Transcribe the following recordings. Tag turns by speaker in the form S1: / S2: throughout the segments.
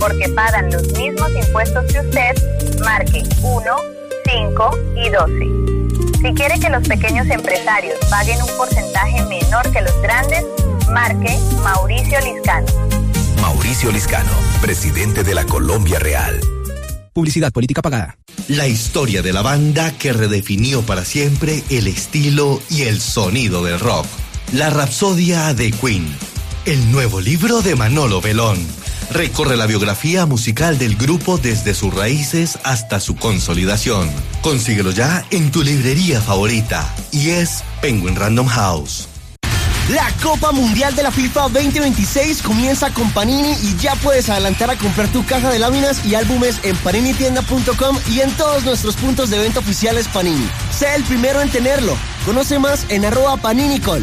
S1: porque pagan los mismos impuestos que usted, marque 1, 5 y 12. Si quiere que los pequeños empresarios paguen un porcentaje menor que los grandes, marque Mauricio Liscano.
S2: Mauricio Liscano, presidente de la Colombia Real.
S3: Publicidad política pagada.
S4: La historia de la banda que redefinió para siempre el estilo y el sonido del rock. La Rapsodia de Queen. El nuevo libro de Manolo Belón. Recorre la biografía musical del grupo desde sus raíces hasta su consolidación. Consíguelo ya en tu librería favorita. Y es Penguin Random House.
S5: La Copa Mundial de la FIFA 2026 comienza con Panini y ya puedes adelantar a comprar tu caja de láminas y álbumes en paninitienda.com y en todos nuestros puntos de venta oficiales Panini. Sé el primero en tenerlo. Conoce más en @PaniniCol.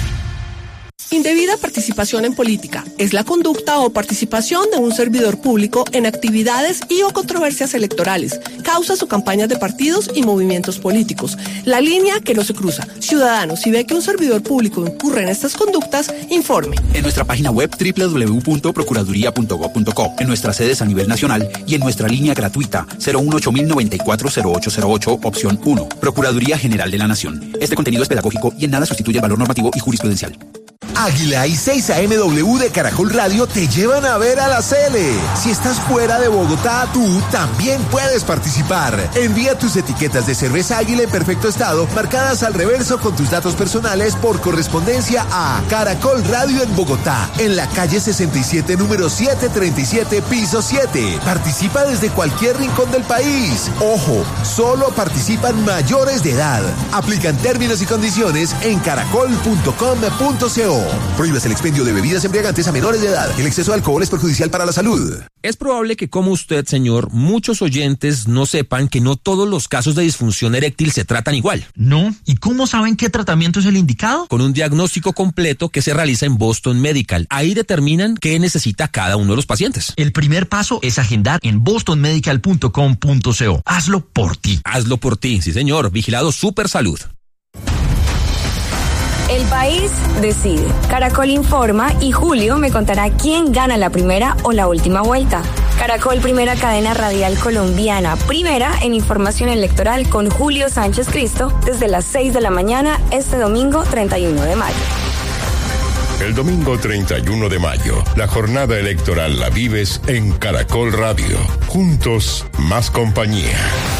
S6: Indebida participación en política es la conducta o participación de un servidor público en actividades y o controversias electorales, causas o campañas de partidos y movimientos políticos. La línea que no se cruza. Ciudadanos, si ve que un servidor público incurre en estas conductas, informe.
S3: En nuestra página web www.procuraduría.gov.co, en nuestras sedes a nivel nacional y en nuestra línea gratuita 018-094-0808, opción 1. Procuraduría General de la Nación. Este contenido es pedagógico y en nada sustituye el valor normativo y jurisprudencial.
S7: Águila y 6am de Caracol Radio te llevan a ver a la Sele. Si estás fuera de Bogotá, tú también puedes participar. Envía tus etiquetas de cerveza Águila en perfecto estado, marcadas al reverso con tus datos personales por correspondencia a Caracol Radio en Bogotá, en la calle 67, número 737, piso 7. Participa desde cualquier rincón del país. Ojo, solo participan mayores de edad. Aplican términos y condiciones en caracol.com.co. Prohíbas el expendio de bebidas embriagantes a menores de edad. El exceso de alcohol es perjudicial para la salud.
S8: Es probable que, como usted, señor, muchos oyentes no sepan que no todos los casos de disfunción eréctil se tratan igual.
S9: ¿No? ¿Y cómo saben qué tratamiento es el indicado?
S8: Con un diagnóstico completo que se realiza en Boston Medical. Ahí determinan qué necesita cada uno de los pacientes.
S9: El primer paso es agendar en bostonmedical.com.co. Hazlo por ti.
S8: Hazlo por ti, sí señor. Vigilado Supersalud.
S10: El país decide. Caracol informa y Julio me contará quién gana la primera o la última vuelta. Caracol, primera cadena radial colombiana, primera en información electoral con Julio Sánchez Cristo desde las 6 de la mañana este domingo 31 de mayo.
S11: El domingo 31 de mayo, la jornada electoral la vives en Caracol Radio. Juntos, más compañía.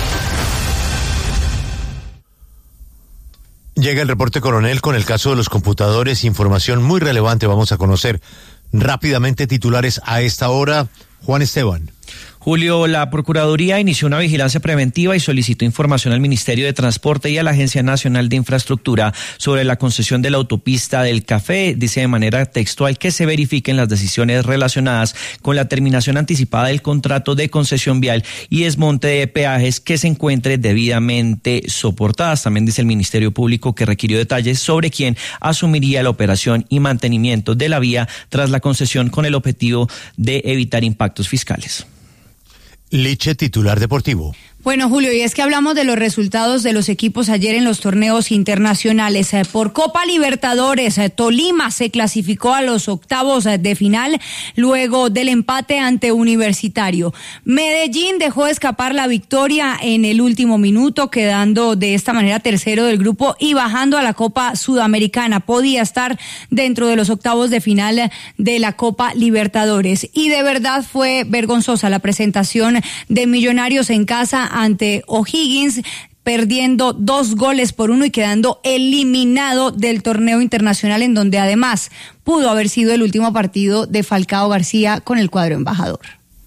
S12: Llega el reporte coronel con el caso de los computadores, información muy relevante. Vamos a conocer rápidamente titulares a esta hora. Juan Esteban.
S13: Julio, la Procuraduría inició una vigilancia preventiva y solicitó información al Ministerio de Transporte y a la Agencia Nacional de Infraestructura sobre la concesión de la autopista del Café. Dice de manera textual que se verifiquen las decisiones relacionadas con la terminación anticipada del contrato de concesión vial y desmonte de peajes que se encuentre debidamente soportadas. También dice el Ministerio Público que requirió detalles sobre quién asumiría la operación y mantenimiento de la vía tras la concesión con el objetivo de evitar impactos fiscales.
S12: Liche, titular deportivo.
S14: Bueno, Julio, y es que hablamos de los resultados de los equipos ayer en los torneos internacionales. Por Copa Libertadores, Tolima se clasificó a los octavos de final luego del empate ante Universitario. Medellín dejó escapar la victoria en el último minuto, quedando de esta manera tercero del grupo y bajando a la Copa Sudamericana. Podía estar dentro de los octavos de final de la Copa Libertadores. Y de verdad fue vergonzosa la presentación de Millonarios en casa ante O'Higgins, perdiendo 2-1 y quedando eliminado del torneo internacional, en donde además pudo haber sido el último partido de Falcao García con el cuadro embajador.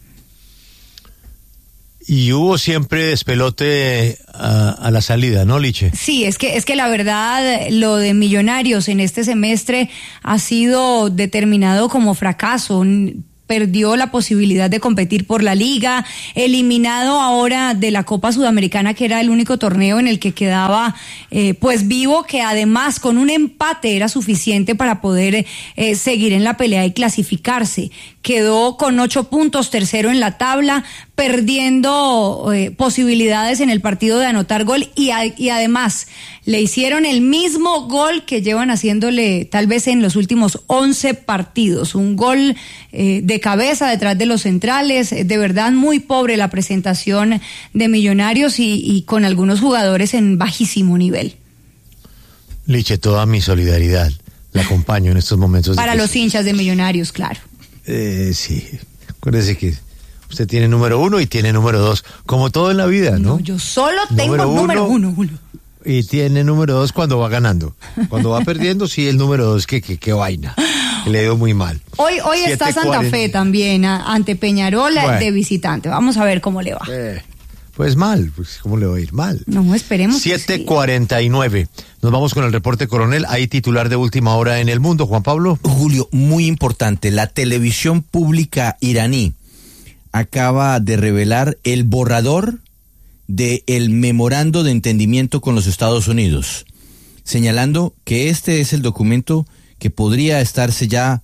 S12: Y hubo siempre despelote a la salida, ¿no, Liche?
S14: Sí, es que la verdad, lo de Millonarios en este semestre ha sido determinado como fracaso. Perdió la posibilidad de competir por la liga, eliminado ahora de la Copa Sudamericana, que era el único torneo en el que quedaba pues vivo, que además con un empate era suficiente para poder seguir en la pelea y clasificarse. Quedó con 8 puntos, tercero en la tabla, perdiendo posibilidades en el partido de anotar gol y además le hicieron el mismo gol que llevan haciéndole tal vez en los últimos 11 partidos, un gol de de cabeza detrás de los centrales. De verdad muy pobre la presentación de Millonarios y con algunos jugadores en bajísimo nivel.
S12: Liche, toda mi solidaridad. La acompaño en estos momentos.
S14: Para los hinchas de Millonarios, claro.
S12: Sí, acuérdese que usted tiene número 1 y tiene número 2, como todo en la vida, ¿no?
S14: No, yo solo tengo número 1, Julio.
S12: Y tiene número 2 cuando va ganando. Cuando va perdiendo, sí, el número 2, qué vaina. Que le dio muy mal.
S14: Hoy está Santa Fe también, ante Peñarol de visitante. Vamos a ver cómo le va.
S12: Pues mal, pues ¿cómo le va a ir mal?
S14: No, esperemos.
S12: 7:49. Nos vamos con el reporte coronel. Hay titular de última hora en el mundo, Juan Pablo.
S15: Julio, muy importante. La televisión pública iraní acaba de revelar el borrador del memorando de entendimiento con los Estados Unidos, señalando que este es el documento que podría estarse ya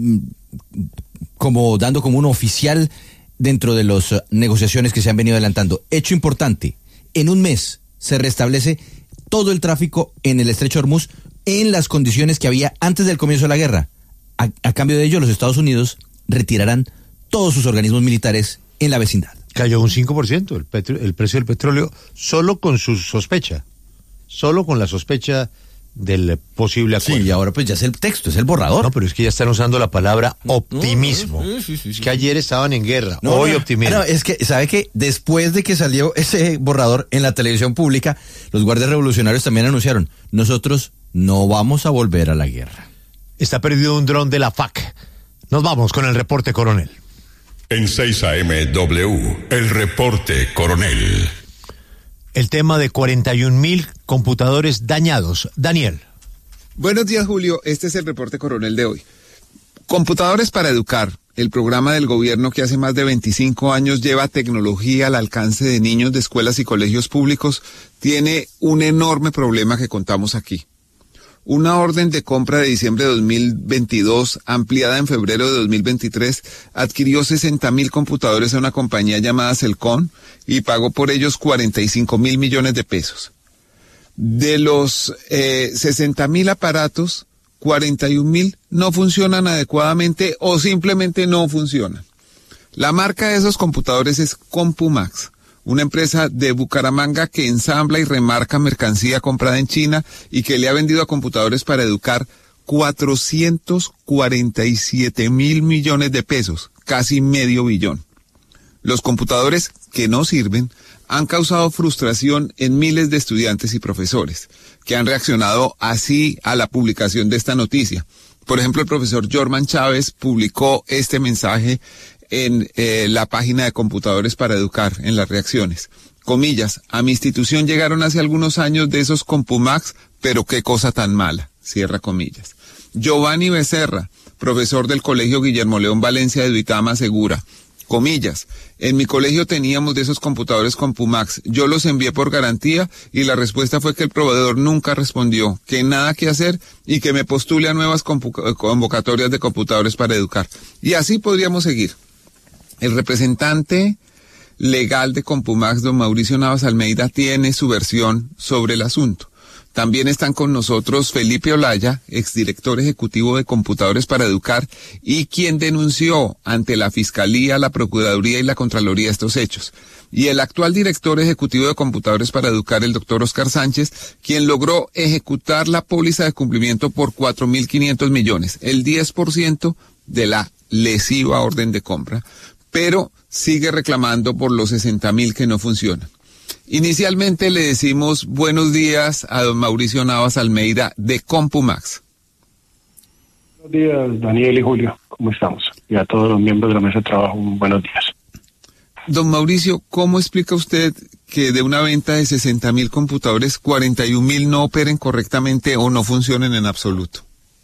S15: dando como uno oficial dentro de las negociaciones que se han venido adelantando. Hecho importante, en un mes se restablece todo el tráfico en el Estrecho de Hormuz en las condiciones que había antes del comienzo de la guerra. A cambio de ello, los Estados Unidos retirarán todos sus organismos militares en la vecindad.
S12: Cayó un 5% el precio del petróleo solo con su sospecha, solo con la sospecha del posible acuerdo.
S15: Sí, y ahora pues ya es el texto, es el borrador.
S12: No, pero es que ya están usando la palabra optimismo. Sí. Es que ayer estaban en guerra, hoy optimismo.
S15: No, es que, ¿sabe qué? Después de que salió ese borrador en la televisión pública, los guardias revolucionarios también anunciaron, nosotros no vamos a volver a la guerra.
S12: Está perdido un dron de la FAC. Nos vamos con el reporte coronel.
S11: En 6 AM W, el reporte coronel.
S12: El tema de 41,000 computadores dañados. Daniel.
S16: Buenos días, Julio. Este es el reporte coronel de hoy. Computadores para Educar, el programa del gobierno que hace más de 25 años lleva tecnología al alcance de niños de escuelas y colegios públicos, tiene un enorme problema que contamos aquí. Una orden de compra de diciembre de 2022, ampliada en febrero de 2023, adquirió 60,000 computadores a una compañía llamada Celcom y pagó por ellos 45,000 millones de pesos. De los 60,000 aparatos, 41,000 no funcionan adecuadamente o simplemente no funcionan. La marca de esos computadores es CompuMax, una empresa de Bucaramanga que ensambla y remarca mercancía comprada en China y que le ha vendido a Computadores para Educar 447,000 millones de pesos, casi medio billón. Los computadores que no sirven han causado frustración en miles de estudiantes y profesores, que han reaccionado así a la publicación de esta noticia. Por ejemplo, el profesor Jorman Chávez publicó este mensaje en la página de Computadores para Educar, en las reacciones. Comillas, a mi institución llegaron hace algunos años de esos CompuMax, pero qué cosa tan mala, cierra comillas. Giovanni Becerra, profesor del Colegio Guillermo León Valencia de Duitama, asegura, comillas, en mi colegio teníamos de esos computadores CompuMax, yo los envié por garantía y la respuesta fue que el proveedor nunca respondió, que nada que hacer y que me postule a nuevas convocatorias de Computadores para Educar. Y así podríamos seguir. El representante legal de CompuMax, don Mauricio Navas Almeida, tiene su versión sobre el asunto. También están con nosotros Felipe Olaya, exdirector ejecutivo de Computadores para Educar, y quien denunció ante la Fiscalía, la Procuraduría y la Contraloría estos hechos. Y el actual director ejecutivo de Computadores para Educar, el doctor Oscar Sánchez, quien logró ejecutar la póliza de cumplimiento por 4.500 millones, el 10% de la lesiva orden de compra, pero sigue reclamando por los 60,000 que no funcionan. Inicialmente le decimos buenos días a don Mauricio Navas Almeida de CompuMax.
S17: Buenos días, Daniel y Julio, ¿cómo estamos? Y a todos los miembros de la mesa de trabajo, buenos días.
S16: Don Mauricio, ¿cómo explica usted que de una venta de 60,000 computadores, 41,000 no operen correctamente o no funcionen en absoluto?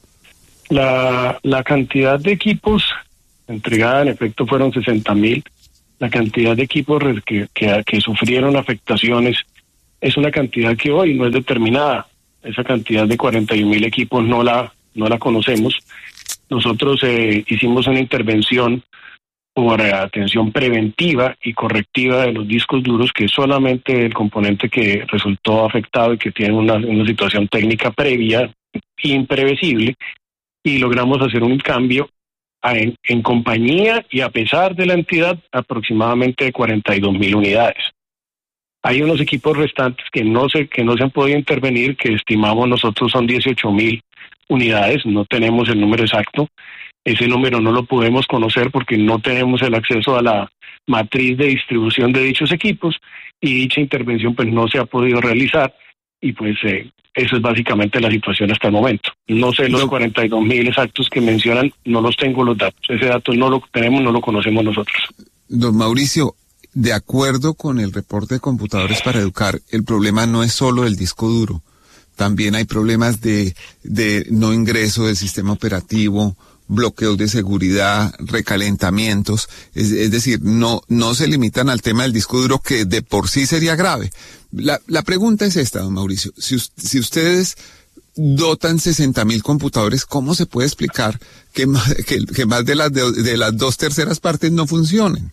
S17: La cantidad de equipos entregada en efecto fueron 60,000. La cantidad de equipos que sufrieron afectaciones es una cantidad que hoy no es determinada. Esa cantidad de 41,000 equipos no la conocemos. Nosotros hicimos una intervención por atención preventiva y correctiva de los discos duros, que es solamente el componente que resultó afectado y que tiene una situación técnica previa imprevisible, y logramos hacer un cambio en compañía y a pesar de la entidad, aproximadamente de 42.000 unidades. Hay unos equipos restantes que no se han podido intervenir, que estimamos nosotros son 18.000 unidades, no tenemos el número exacto. Ese número no lo podemos conocer porque no tenemos el acceso a la matriz de distribución de dichos equipos y dicha intervención pues no se ha podido realizar y pues eso es básicamente la situación hasta el momento. No sé los 42.000 exactos que mencionan, no los tengo los datos. Ese dato no lo tenemos, no lo conocemos nosotros.
S16: Don Mauricio, de acuerdo con el reporte de Computadores para Educar, el problema no es solo el disco duro. También hay problemas de no ingreso del sistema operativo, bloqueos de seguridad, recalentamientos, es decir, no se limitan al tema del disco duro, que de por sí sería grave. La pregunta es esta, don Mauricio, si ustedes dotan 60.000 computadores, ¿cómo se puede explicar que más de las 2/3 partes no funcionen?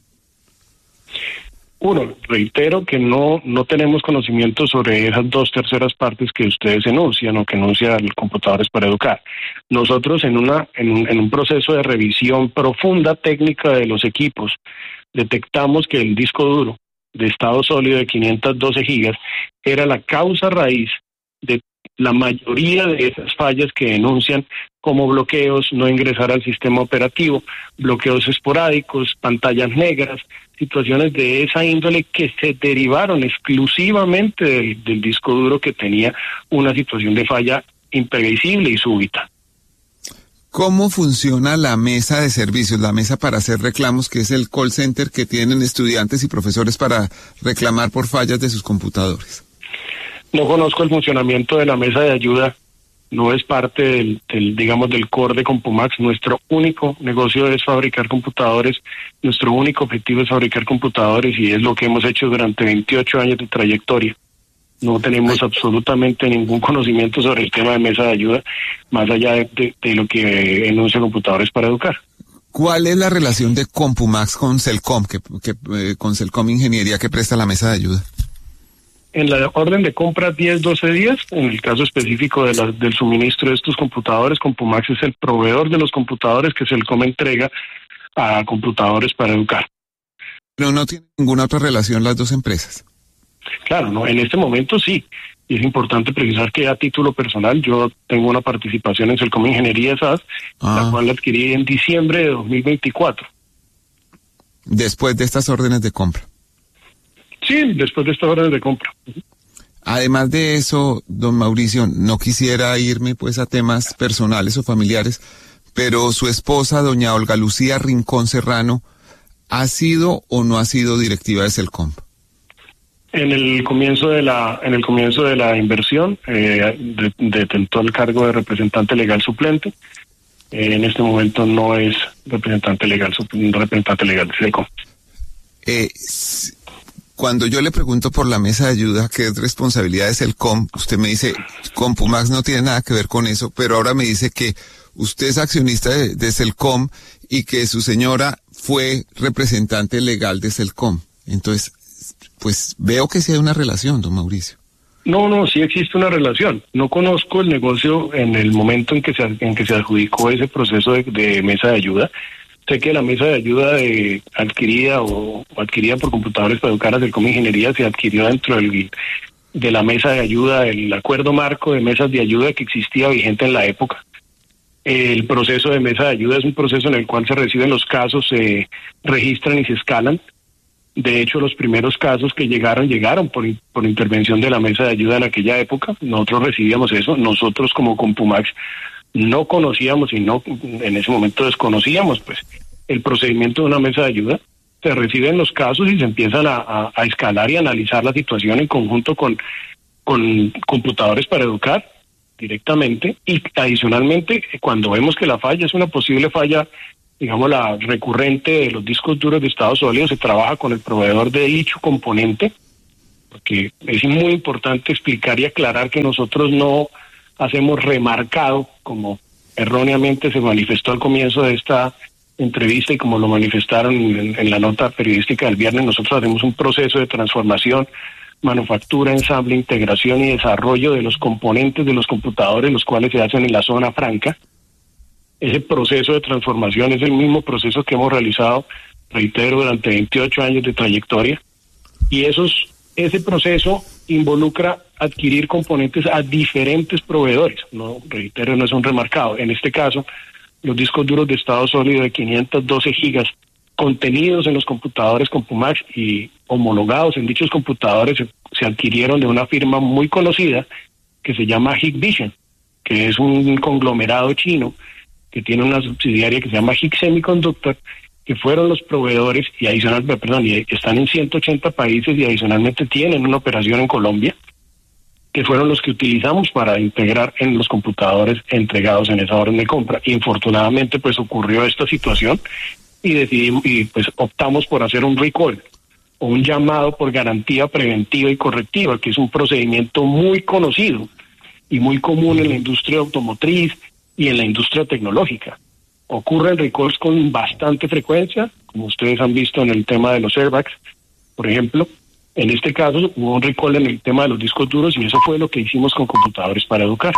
S17: Uno, reitero que no tenemos conocimiento sobre esas 2/3 partes que ustedes enuncian o que enuncia el Computadores para Educar. Nosotros en un proceso de revisión profunda técnica de los equipos, detectamos que el disco duro de estado sólido de 512 gigas era la causa raíz de la mayoría de esas fallas que denuncian como bloqueos, no ingresar al sistema operativo, bloqueos esporádicos, pantallas negras, situaciones de esa índole que se derivaron exclusivamente del disco duro, que tenía una situación de falla imprevisible y súbita.
S16: ¿Cómo funciona la mesa de servicios, la mesa para hacer reclamos, que es el call center que tienen estudiantes y profesores para reclamar por fallas de sus computadores?
S17: No conozco el funcionamiento de la mesa de ayuda, no es parte del core de Compumax. Nuestro único negocio es fabricar computadores, nuestro único objetivo es fabricar computadores y es lo que hemos hecho durante 28 años de trayectoria. No tenemos absolutamente ningún conocimiento sobre el tema de mesa de ayuda, más allá de lo que enuncia Computadores para Educar.
S16: ¿Cuál es la relación de Compumax con Celcom, con Celcom Ingeniería, que presta la mesa de ayuda?
S17: En la orden de compra 10-12 días, en el caso específico del suministro de estos computadores, Compumax es el proveedor de los computadores que Celcom entrega a Computadores para Educar.
S16: Pero no tiene ninguna otra relación las dos empresas.
S17: Claro, no, en este momento sí. Y es importante precisar que a título personal yo tengo una participación en Celcom Ingeniería SAS, la cual la adquirí en diciembre de 2024.
S16: Después de estas órdenes de compra.
S17: Sí, después de estas órdenes de compra.
S16: Además de eso, don Mauricio, no quisiera irme pues a temas personales o familiares, pero su esposa, doña Olga Lucía Rincón Serrano, ¿ha sido o no ha sido directiva de Celcom?
S17: En el comienzo de la inversión detentó el cargo de representante legal suplente. En este momento no es representante legal de Celcom.
S16: Cuando yo le pregunto por la mesa de ayuda, que es responsabilidad de Celcom, usted me dice, Compumax no tiene nada que ver con eso, pero ahora me dice que usted es accionista de Celcom y que su señora fue representante legal de Celcom. Entonces, pues veo que sí hay una relación, don Mauricio.
S17: No, sí existe una relación. No conozco el negocio en el momento en que se adjudicó ese proceso de mesa de ayuda. Sé que la mesa de ayuda adquirida por Computadores para Educar a Celcom Ingeniería se adquirió dentro de la mesa de ayuda, el acuerdo marco de mesas de ayuda que existía vigente en la época. El proceso de mesa de ayuda es un proceso en el cual se reciben los casos, se registran y se escalan. De hecho, los primeros casos que llegaron por intervención de la mesa de ayuda en aquella época. Nosotros recibíamos eso. Nosotros como Compumax no conocíamos y en ese momento desconocíamos pues el procedimiento de una mesa de ayuda. Se reciben los casos y se empiezan a escalar y analizar la situación en conjunto con Computadores para Educar directamente, y adicionalmente cuando vemos que la falla es una posible falla, digamos, la recurrente de los discos duros de estado sólido, se trabaja con el proveedor de dicho componente, porque es muy importante explicar y aclarar que nosotros no hacemos remarcado, como erróneamente se manifestó al comienzo de esta entrevista y como lo manifestaron en la nota periodística del viernes. Nosotros hacemos un proceso de transformación, manufactura, ensamble, integración y desarrollo de los componentes de los computadores, los cuales se hacen en la zona franca. Ese proceso de transformación es el mismo proceso que hemos realizado, reitero, durante 28 años de trayectoria, y ese proceso involucra adquirir componentes a diferentes proveedores. No, reitero, no es un remarcado. En este caso, los discos duros de estado sólido de 512 gigas contenidos en los computadores Compumax y homologados en dichos computadores se adquirieron de una firma muy conocida que se llama Hikvision, que es un conglomerado chino que tiene una subsidiaria que se llama Hik Semiconductor, que fueron los proveedores y están en 180 países y adicionalmente tienen una operación en Colombia, que fueron los que utilizamos para integrar en los computadores entregados en esa orden de compra. Infortunadamente, pues ocurrió esta situación y pues optamos por hacer un recall o un llamado por garantía preventiva y correctiva, que es un procedimiento muy conocido y muy común en la industria automotriz y en la industria tecnológica. Ocurren recalls con bastante frecuencia, como ustedes han visto en el tema de los airbags, por ejemplo. En este caso hubo un recall en el tema de los discos duros y eso fue lo que hicimos con Computadores para Educar.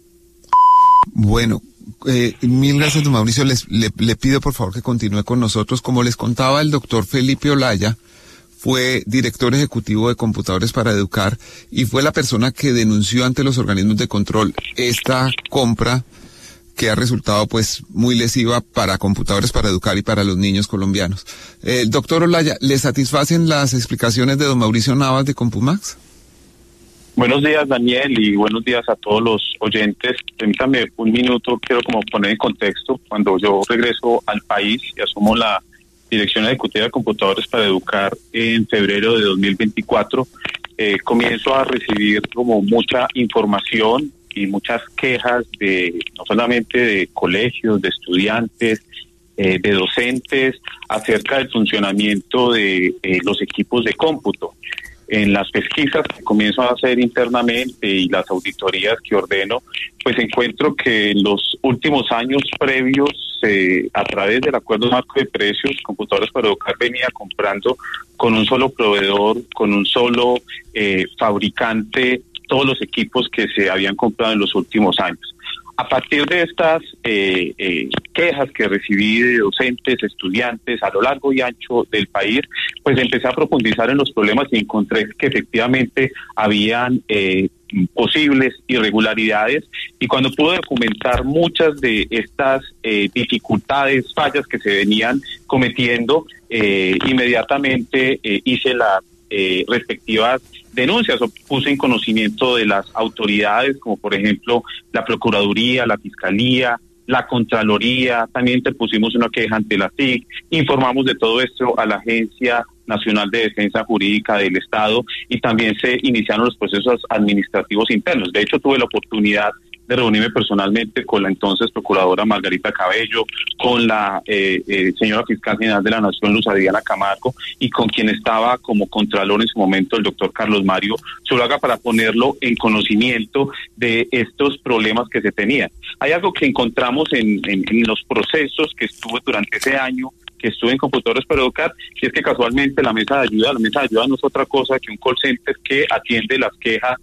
S16: Bueno, mil gracias, don Mauricio. Le pido por favor que continúe con nosotros. Como les contaba, el doctor Felipe Olaya fue director ejecutivo de Computadores para Educar y fue la persona que denunció ante los organismos de control esta compra que ha resultado pues muy lesiva para Computadores para Educar y para los niños colombianos. Doctor Olaya, ¿le satisfacen las explicaciones de don Mauricio Navas de Compumax?
S18: Buenos días, Daniel, y buenos días a todos los oyentes. Permítame un minuto, quiero como poner en contexto. Cuando yo regreso al país y asumo la Dirección Ejecutiva de Computadores para Educar en febrero de 2024, comienzo a recibir como mucha información y muchas quejas no solamente de colegios, de estudiantes, de docentes, acerca del funcionamiento de los equipos de cómputo. En las pesquisas que comienzo a hacer internamente y las auditorías que ordeno, pues encuentro que en los últimos años previos, a través del acuerdo marco de precios, Computadores para Educar venía comprando con un solo proveedor, con un solo fabricante, todos los equipos que se habían comprado en los últimos años. A partir de estas quejas que recibí de docentes, estudiantes a lo largo y ancho del país, pues empecé a profundizar en los problemas y encontré que efectivamente habían posibles irregularidades, y cuando pude documentar muchas de estas dificultades, fallas que se venían cometiendo, inmediatamente hice las respectivas denuncias o puse en conocimiento de las autoridades, como por ejemplo la Procuraduría, la Fiscalía, la Contraloría. También interpusimos una queja ante la TIC, informamos de todo esto a la Agencia Nacional de Defensa Jurídica del Estado y también se iniciaron los procesos administrativos internos. De hecho, tuve la oportunidad de reunirme personalmente con la entonces Procuradora Margarita Cabello, con la señora Fiscal General de la Nación, Luz Adriana Camargo, y con quien estaba como Contralor en su momento, el doctor Carlos Mario Zuluaga, para ponerlo en conocimiento de estos problemas que se tenían. Hay algo que encontramos en los procesos que estuve durante ese año que estuve en Computadores para Educar, y es que casualmente la mesa de ayuda no es otra cosa que un call center que atiende las quejas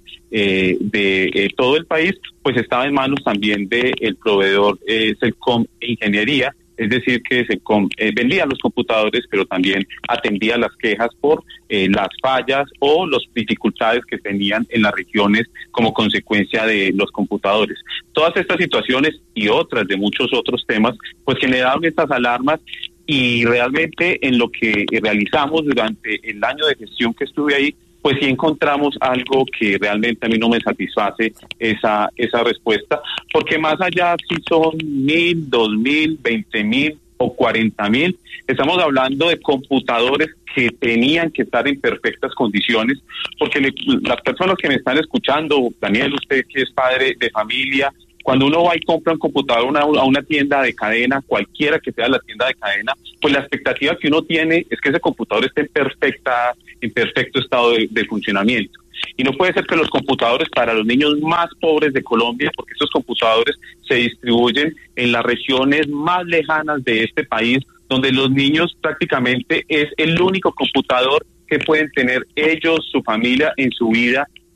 S18: de todo el país, pues estaba en manos también del proveedor Celcom Ingeniería, es decir que Celcom vendía los computadores, pero también atendía las quejas por las fallas o las dificultades que tenían en las regiones como consecuencia de los computadores. Todas estas situaciones y otras de muchos otros temas, pues generaron estas alarmas. Y realmente en lo que realizamos durante el año de gestión que estuve ahí, pues sí encontramos algo que realmente a mí no me satisface esa respuesta, porque más allá si son 1,000, 2,000, 20,000 o 40,000, estamos hablando de computadores que tenían que estar en perfectas condiciones, porque las personas que me están escuchando, Daniel, usted que es padre de familia, cuando uno va y compra un computador a una tienda de cadena, cualquiera que sea la tienda de cadena, pues la expectativa que uno tiene es que ese computador esté en perfecto estado de funcionamiento. Y no puede ser que los computadores para los niños más pobres de Colombia, porque estos computadores se distribuyen en las regiones más lejanas de este país, donde los niños prácticamente es el único computador que pueden tener ellos, su familia, en su vida,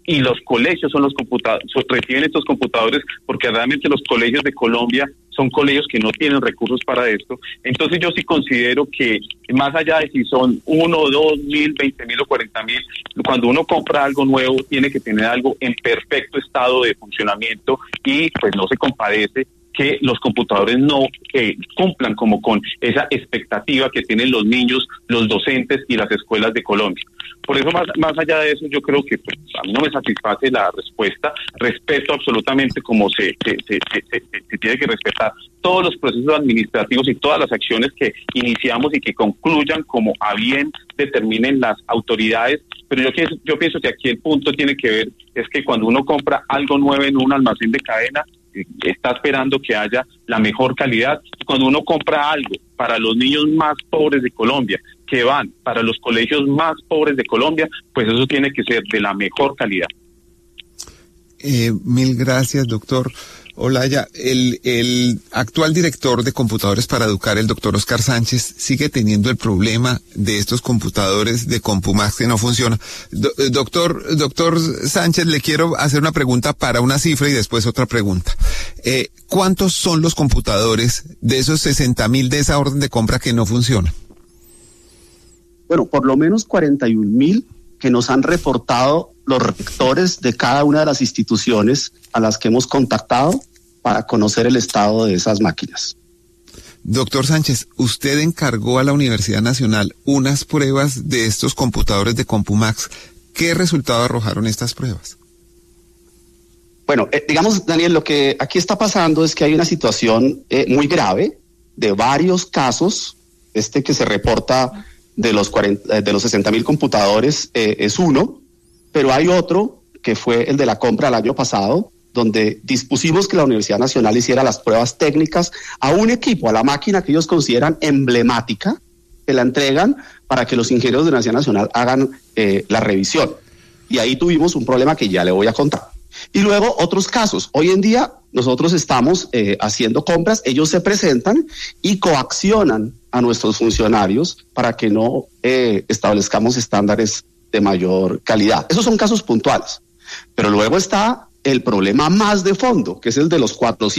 S18: y los colegios son los computadores, reciben estos computadores, porque realmente los colegios de Colombia son colegios que no tienen recursos para esto. Entonces yo sí considero que más allá de si son 1, 2 mil, 20 mil o 40 mil, cuando uno compra algo nuevo tiene que tener algo en perfecto estado de funcionamiento y pues no se compadece que los computadores no cumplan como con esa expectativa que tienen los niños, los docentes y las escuelas de Colombia. Por eso, más allá de eso, yo creo que pues, a mí no me satisface la respuesta. Respeto absolutamente como se tiene que respetar todos los procesos administrativos y todas las acciones que iniciamos y que concluyan como a bien determinen las autoridades. Pero yo pienso que aquí el punto tiene que ver es que cuando uno compra algo nuevo en un almacén de cadena, está esperando que haya la mejor calidad. Cuando uno compra algo para los niños más pobres de Colombia, que van para los colegios más pobres de Colombia, pues eso tiene que ser de la mejor calidad.
S16: Mil gracias, doctor Olaya. El actual director de Computadores para Educar, el doctor Oscar Sánchez, sigue teniendo el problema de estos computadores de Compumax que no funcionan. Doctor Sánchez, le quiero hacer una pregunta para una cifra y después otra pregunta. ¿Cuántos son los computadores de esos 60.000 de esa orden de compra que no funcionan?
S19: Bueno, por lo menos 41.000 que nos han reportado los rectores de cada una de las instituciones a las que hemos contactado para conocer el estado de esas máquinas.
S16: Doctor Sánchez, usted encargó a la Universidad Nacional unas pruebas de estos computadores de Compumax. ¿Qué resultado arrojaron estas pruebas?
S19: Bueno, digamos, Daniel, lo que aquí está pasando es que hay una situación muy grave de varios casos. Este que se reporta de los 60.000 computadores es uno, pero hay otro que fue el de la compra el año pasado, donde dispusimos que la Universidad Nacional hiciera las pruebas técnicas a un equipo, a la máquina que ellos consideran emblemática, que la entregan para que los ingenieros de la Universidad Nacional hagan la revisión. Y ahí tuvimos un problema que ya le voy a contar. Y luego otros casos. Hoy en día nosotros estamos haciendo compras, ellos se presentan y coaccionan a nuestros funcionarios para que no establezcamos estándares de mayor calidad. Esos son casos puntuales. Pero luego está el problema más de fondo, que es el de los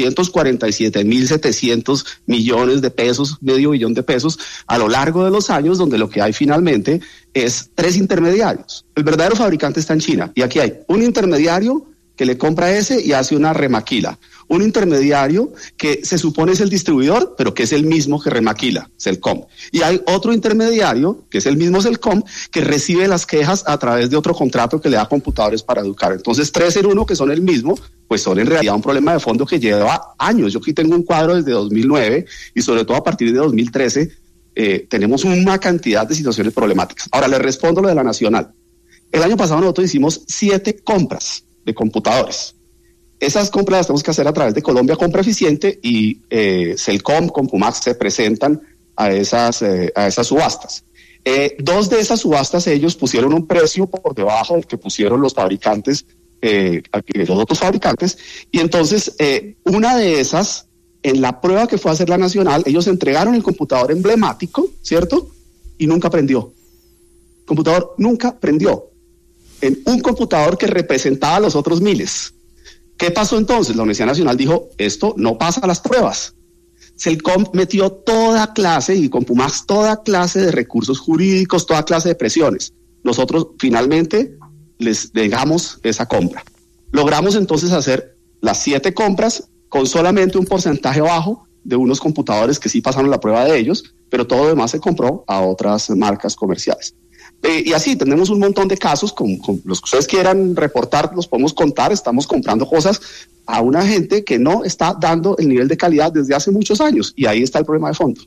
S19: 447.700 millones de pesos, $500 millón de pesos, a lo largo de los años, donde lo que hay finalmente es 3 intermediarios. El verdadero fabricante está en China, y aquí hay un intermediario que le compra ese y hace una remaquila. Un intermediario que se supone es el distribuidor, pero que es el mismo que remaquila, Celcom. Y hay otro intermediario, que es el mismo Celcom, que recibe las quejas a través de otro contrato que le da Computadores para Educar. Entonces, 3 en 1, que son el mismo, pues son en realidad un problema de fondo que lleva años. Yo aquí tengo un cuadro desde 2009 y sobre todo a partir de 2013 tenemos una cantidad de situaciones problemáticas. Ahora, le respondo lo de la Nacional. El año pasado nosotros hicimos 7 compras de computadores. Esas compras las tenemos que hacer a través de Colombia Compra Eficiente y Celcom, Compumax se presentan a esas subastas. 2 de esas subastas ellos pusieron un precio por debajo del que pusieron los fabricantes, los otros fabricantes, y entonces una de esas, en la prueba que fue a hacer la Nacional, ellos entregaron el computador emblemático, ¿cierto? Y nunca prendió. El computador nunca prendió. En un computador que representaba a los otros miles. ¿Qué pasó entonces? La Universidad Nacional dijo, esto no pasa a las pruebas. Celcom metió toda clase, y Compumax toda clase de recursos jurídicos, toda clase de presiones. Nosotros finalmente les negamos esa compra. Logramos entonces hacer las 7 compras con solamente un porcentaje bajo de unos computadores que sí pasaron la prueba de ellos, pero todo lo demás se compró a otras marcas comerciales. Y así tenemos un montón de casos, con los que ustedes quieran reportar, los podemos contar. Estamos comprando cosas a una gente que no está dando el nivel de calidad desde hace muchos años, y ahí está el problema de fondo.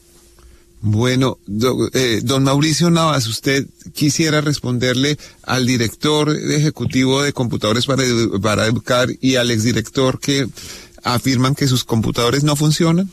S16: Bueno, don Mauricio Navas, usted quisiera responderle al director ejecutivo de Computadores para Educar y al exdirector que afirman que sus computadores no funcionan.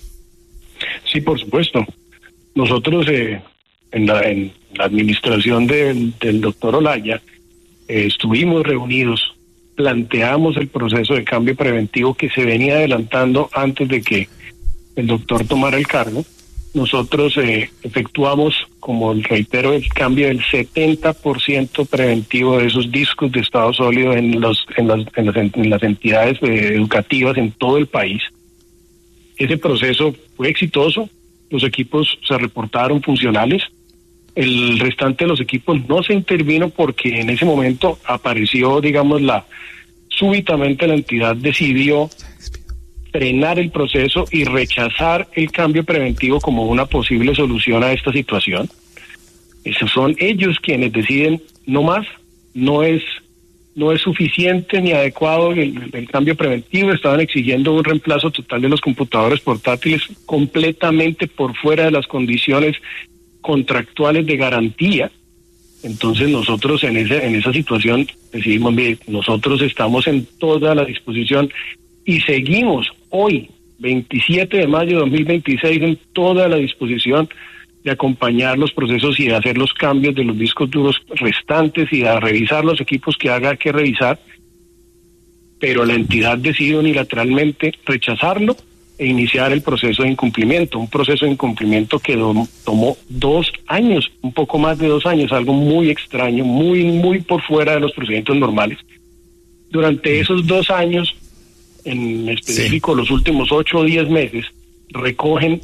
S17: Sí, por supuesto. Nosotros en la administración del doctor Olaya estuvimos reunidos, planteamos el proceso de cambio preventivo que se venía adelantando antes de que el doctor tomara el cargo, nosotros efectuamos, como reitero, el cambio del 70% preventivo de esos discos de estado sólido en las entidades educativas en todo el país. Ese proceso fue exitoso, los equipos se reportaron funcionales, el restante de los equipos no se intervino porque en ese momento apareció, digamos, súbitamente la entidad decidió frenar el proceso y rechazar el cambio preventivo como una posible solución a esta situación. Esos son ellos quienes deciden, no más, no es suficiente ni adecuado el cambio preventivo. Estaban exigiendo un reemplazo total de los computadores portátiles completamente por fuera de las condiciones contractuales de garantía. Entonces nosotros en esa situación decidimos, mire, nosotros estamos en toda la disposición y seguimos hoy, 27 de mayo de 2026, en toda la disposición de acompañar los procesos y de hacer los cambios de los discos duros restantes y de revisar los equipos que haga que revisar, pero la entidad decide unilateralmente rechazarlo e iniciar el proceso de incumplimiento, un proceso de incumplimiento que tomó 2 años, un poco más de 2 años, algo muy extraño, muy por fuera de los procedimientos normales. Durante esos 2 años, en específico los últimos 8 o 10 meses, recogen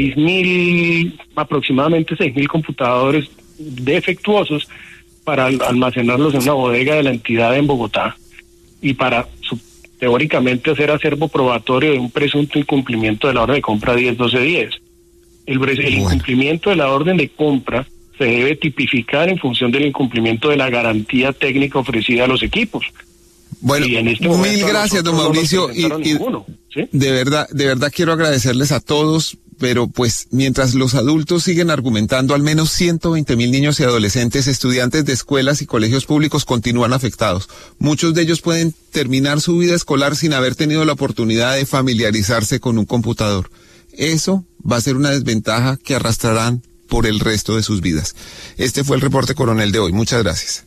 S17: aproximadamente 6.000 computadores defectuosos para almacenarlos en una bodega de la entidad en Bogotá y para teóricamente hacer acervo probatorio de un presunto incumplimiento de la orden de compra 10-12-10. El incumplimiento de la orden de compra se debe tipificar en función del incumplimiento de la garantía técnica ofrecida a los equipos.
S16: Bueno,
S17: y en este
S16: mil gracias, don Mauricio. ¿Sí? De verdad quiero agradecerles a todos, pero pues mientras los adultos siguen argumentando, al menos 120.000 niños y adolescentes, estudiantes de escuelas y colegios públicos continúan afectados. Muchos de ellos pueden terminar su vida escolar sin haber tenido la oportunidad de familiarizarse con un computador. Eso va a ser una desventaja que arrastrarán por el resto de sus vidas. Este fue el reporte Coronel de hoy. Muchas gracias.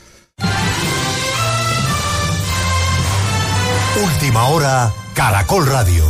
S20: Última hora, Caracol Radio.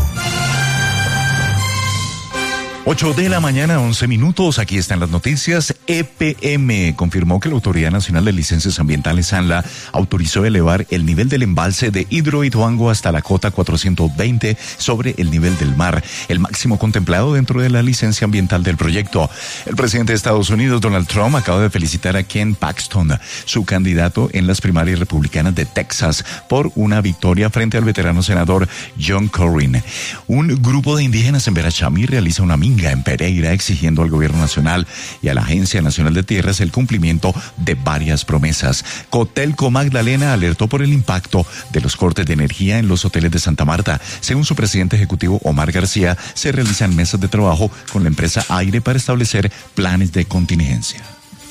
S21: 8 de la mañana, 11 minutos. Aquí están las noticias. EPM confirmó que la Autoridad Nacional de Licencias Ambientales, ANLA, autorizó elevar el nivel del embalse de Hidroituango hasta la cota 420 sobre el nivel del mar, el máximo contemplado dentro de la licencia ambiental del proyecto. El presidente de Estados Unidos, Donald Trump, acaba de felicitar a Ken Paxton, su candidato en las primarias republicanas de Texas, por una victoria frente al veterano senador John Cornyn. Un grupo de indígenas en Verachamí realiza una minga en Pereira exigiendo al gobierno nacional y a la Agencia Nacional de Tierras el cumplimiento de varias promesas. Cotelco Magdalena alertó por el impacto de los cortes de energía en los hoteles de Santa Marta. Según su presidente ejecutivo Omar García, se realizan mesas de trabajo con la empresa Aire para establecer planes de contingencia.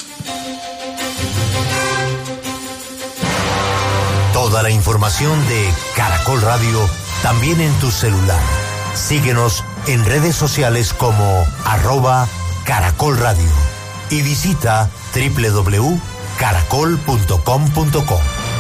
S20: Toda la información de Caracol Radio también en tu celular. Síguenos en redes sociales como @Caracol Radio y visita www.caracol.com.co.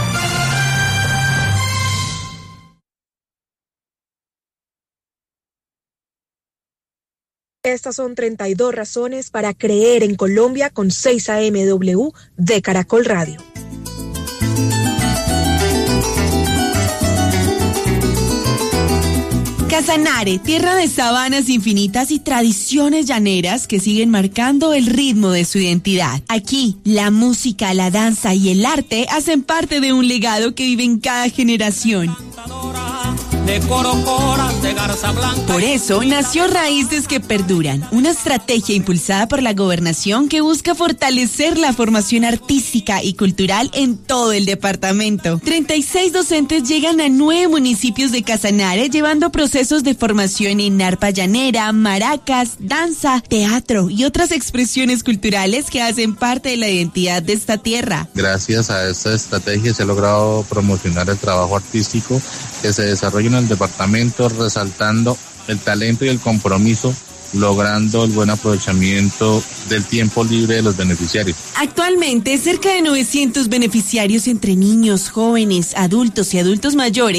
S22: Estas son 32 razones para creer en Colombia con 6 AMW de Caracol Radio.
S23: Casanare, tierra de sabanas infinitas y tradiciones llaneras que siguen marcando el ritmo de su identidad. Aquí, la música, la danza y el arte hacen parte de un legado que vive en cada generación. Por eso nació Raíces que Perduran, una estrategia impulsada por la gobernación que busca fortalecer la formación artística y cultural en todo el departamento. 36 docentes llegan a 9 municipios de Casanare llevando procesos de formación en arpa llanera, maracas, danza, teatro y otras expresiones culturales que hacen parte de la identidad de esta tierra.
S24: Gracias a esta estrategia se ha logrado promocionar el trabajo artístico que se desarrolla en el departamento, resaltando el talento y el compromiso, logrando el buen aprovechamiento del tiempo libre de los beneficiarios.
S23: Actualmente, cerca de 900 beneficiarios entre niños, jóvenes, adultos y adultos mayores